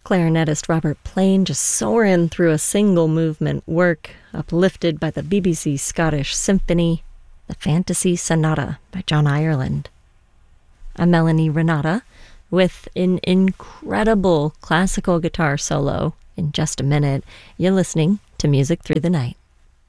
Clarinetist Robert Plain just soaring through a single movement work uplifted by the BBC Scottish Symphony, the Fantasy Sonata by John Ireland. I'm Melanie Renata with an incredible classical guitar solo. In just a minute, you're listening to Music Through the Night.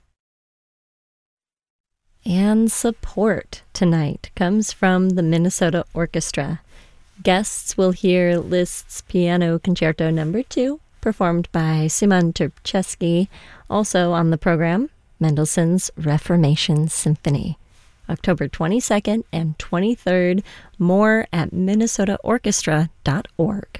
And support tonight comes from the Minnesota Orchestra. Guests will hear Liszt's Piano Concerto No. 2, performed by Szymon Turczewski. Also on the program, Mendelssohn's Reformation Symphony. October 22nd and 23rd. More at minnesotaorchestra.org.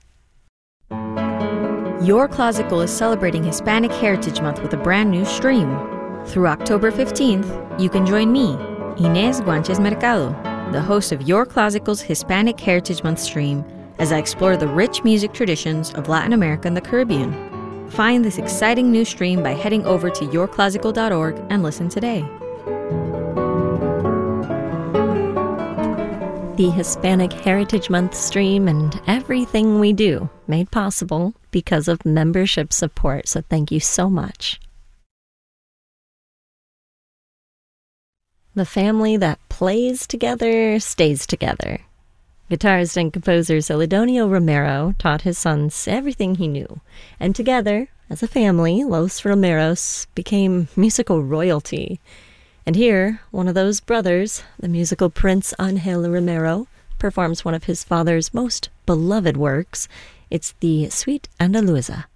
Your Classical is celebrating Hispanic Heritage Month with a brand new stream. Through October 15th, you can join me, Inés Guanches Mercado, the host of Your Classical's Hispanic Heritage Month stream, as I explore the rich music traditions of Latin America and the Caribbean. Find this exciting new stream by heading over to yourclassical.org and listen today. The Hispanic Heritage Month stream and everything we do made possible because of membership support, so thank you so much. The family that plays together stays together. Guitarist and composer Celedonio Romero taught his sons everything he knew, and together, as a family, Los Romeros became musical royalty. And here, one of those brothers, the musical Prince Ángel Romero, performs one of his father's most beloved works. It's the Suite Andaluza.